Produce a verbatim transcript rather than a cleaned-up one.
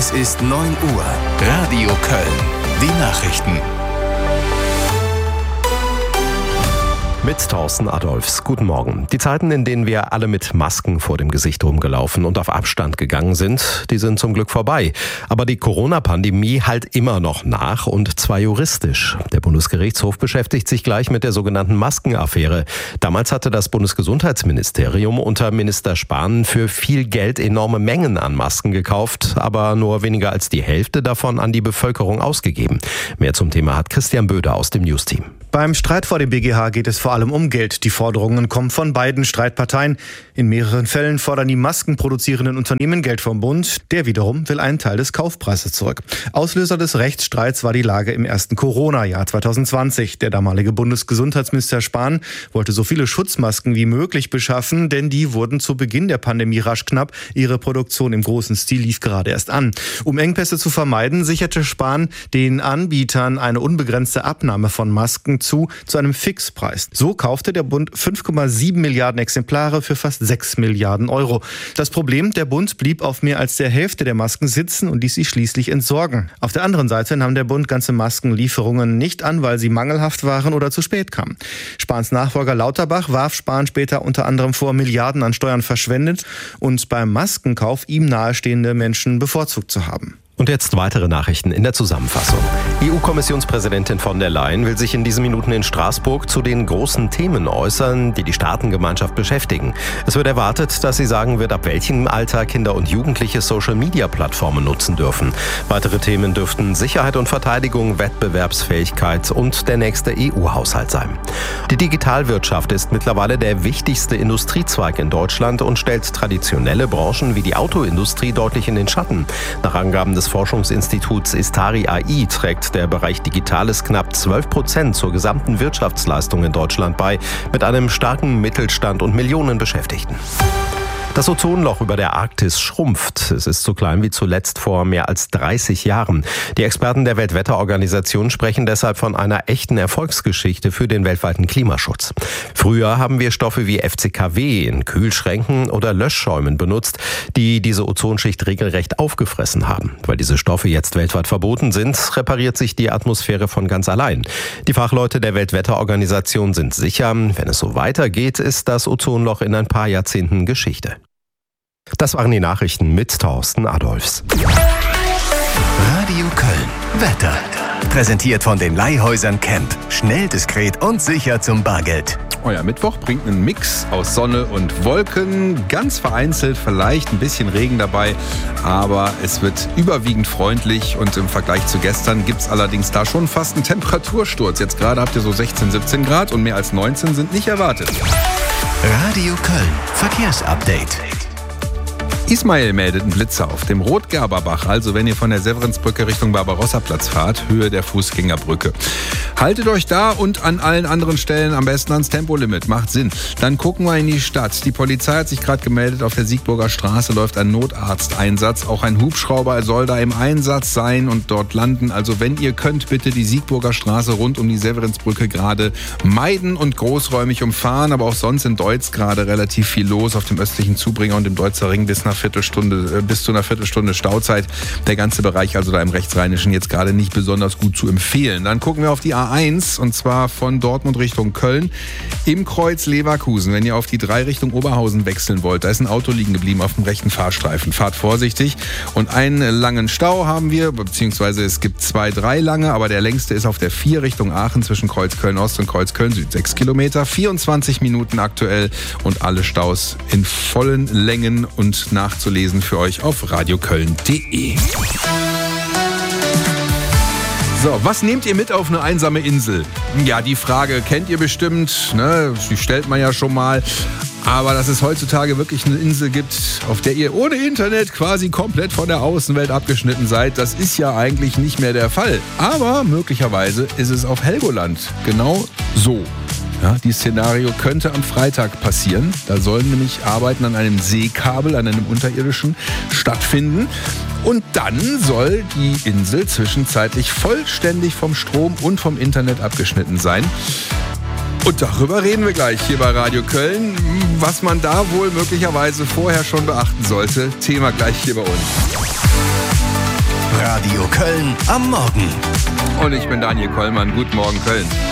Es ist neun Uhr. Radio Köln. Die Nachrichten. Mit Thorsten Adolfs. Guten Morgen. Die Zeiten, in denen wir alle mit Masken vor dem Gesicht rumgelaufen und auf Abstand gegangen sind, die sind zum Glück vorbei. Aber die Corona-Pandemie halt immer noch nach, und zwar juristisch. Der Bundesgerichtshof beschäftigt sich gleich mit der sogenannten Maskenaffäre. Damals hatte das Bundesgesundheitsministerium unter Minister Spahn für viel Geld enorme Mengen an Masken gekauft, aber nur weniger als die Hälfte davon an die Bevölkerung ausgegeben. Mehr zum Thema hat Christian Böder aus dem News-Team. Beim Streit vor dem B G H geht es vor allem um Geld. Die Forderungen kommen von beiden Streitparteien. In mehreren Fällen fordern die maskenproduzierenden Unternehmen Geld vom Bund. Der wiederum will einen Teil des Kaufpreises zurück. Auslöser des Rechtsstreits war die Lage im ersten Corona-Jahr zwanzig zwanzig. Der damalige Bundesgesundheitsminister Spahn wollte so viele Schutzmasken wie möglich beschaffen, denn die wurden zu Beginn der Pandemie rasch knapp. Ihre Produktion im großen Stil lief gerade erst an. Um Engpässe zu vermeiden, sicherte Spahn den Anbietern eine unbegrenzte Abnahme von Masken zu, zu einem Fixpreis. So kaufte der Bund fünf Komma sieben Milliarden Exemplare für fast sechs Milliarden Euro. Das Problem, der Bund blieb auf mehr als der Hälfte der Masken sitzen und ließ sie schließlich entsorgen. Auf der anderen Seite nahm der Bund ganze Maskenlieferungen nicht an, weil sie mangelhaft waren oder zu spät kamen. Spahns Nachfolger Lauterbach warf Spahn später unter anderem vor, Milliarden an Steuern verschwendet und beim Maskenkauf ihm nahestehende Menschen bevorzugt zu haben. Und jetzt weitere Nachrichten in der Zusammenfassung. E U-Kommissionspräsidentin von der Leyen will sich in diesen Minuten in Straßburg zu den großen Themen äußern, die die Staatengemeinschaft beschäftigen. Es wird erwartet, dass sie sagen wird, ab welchem Alter Kinder und Jugendliche Social-Media-Plattformen nutzen dürfen. Weitere Themen dürften Sicherheit und Verteidigung, Wettbewerbsfähigkeit und der nächste E U-Haushalt sein. Die Digitalwirtschaft ist mittlerweile der wichtigste Industriezweig in Deutschland und stellt traditionelle Branchen wie die Autoindustrie deutlich in den Schatten. Nach Angaben des Forschungsinstituts Istari A I trägt der Bereich Digitales knapp zwölf Prozent zur gesamten Wirtschaftsleistung in Deutschland bei, mit einem starken Mittelstand und Millionen Beschäftigten. Das Ozonloch über der Arktis schrumpft. Es ist so klein wie zuletzt vor mehr als dreißig Jahren. Die Experten der Weltwetterorganisation sprechen deshalb von einer echten Erfolgsgeschichte für den weltweiten Klimaschutz. Früher haben wir Stoffe wie F C K W in Kühlschränken oder Löschschäumen benutzt, die diese Ozonschicht regelrecht aufgefressen haben. Weil diese Stoffe jetzt weltweit verboten sind, repariert sich die Atmosphäre von ganz allein. Die Fachleute der Weltwetterorganisation sind sicher, wenn es so weitergeht, ist das Ozonloch in ein paar Jahrzehnten Geschichte. Das waren die Nachrichten mit Thorsten Adolfs. Radio Köln. Wetter. Präsentiert von den Leihhäusern Camp. Schnell, diskret und sicher zum Bargeld. Euer Mittwoch bringt einen Mix aus Sonne und Wolken. Ganz vereinzelt vielleicht ein bisschen Regen dabei, aber es wird überwiegend freundlich und im Vergleich zu gestern gibt es allerdings da schon fast einen Temperatursturz. Jetzt gerade habt ihr so sechzehn, siebzehn Grad und mehr als neunzehn sind nicht erwartet. Radio Köln. Verkehrsupdate. Ismail meldet einen Blitzer auf dem Rotgerbach, also wenn ihr von der Severinsbrücke Richtung Barbarossa-Platz fahrt, Höhe der Fußgängerbrücke. Haltet euch da und an allen anderen Stellen am besten ans Tempolimit, macht Sinn. Dann gucken wir in die Stadt. Die Polizei hat sich gerade gemeldet, auf der Siegburger Straße läuft ein Notarzteinsatz. Auch ein Hubschrauber soll da im Einsatz sein und dort landen. Also wenn ihr könnt, bitte die Siegburger Straße rund um die Severinsbrücke gerade meiden und großräumig umfahren. Aber auch sonst in Deutz gerade relativ viel los auf dem östlichen Zubringer und im Deutzer Ring bis nach Viertelstunde, bis zu einer Viertelstunde Stauzeit. Der ganze Bereich also da im Rechtsrheinischen jetzt gerade nicht besonders gut zu empfehlen. Dann gucken wir auf die A eins und zwar von Dortmund Richtung Köln im Kreuz Leverkusen. Wenn ihr auf die drei Richtung Oberhausen wechseln wollt, da ist ein Auto liegen geblieben auf dem rechten Fahrstreifen. Fahrt vorsichtig. Und einen langen Stau haben wir, beziehungsweise es gibt zwei, drei lange, aber der längste ist auf der vier Richtung Aachen zwischen Kreuz Köln Ost und Kreuz Köln Süd. sechs Kilometer, vierundzwanzig Minuten aktuell und alle Staus in vollen Längen und nachzulesen für euch auf radioköln punkt de. So, was nehmt ihr mit auf eine einsame Insel? Ja, die Frage kennt ihr bestimmt, ne? Die stellt man ja schon mal. Aber dass es heutzutage wirklich eine Insel gibt, auf der ihr ohne Internet quasi komplett von der Außenwelt abgeschnitten seid, das ist ja eigentlich nicht mehr der Fall. Aber möglicherweise ist es auf Helgoland genau so. Ja, dieses Szenario könnte am Freitag passieren. Da sollen nämlich Arbeiten an einem Seekabel, an einem unterirdischen, stattfinden. Und dann soll die Insel zwischenzeitlich vollständig vom Strom und vom Internet abgeschnitten sein. Und darüber reden wir gleich hier bei Radio Köln. Was man da wohl möglicherweise vorher schon beachten sollte. Thema gleich hier bei uns. Radio Köln am Morgen. Und ich bin Daniel Kollmann. Guten Morgen, Köln.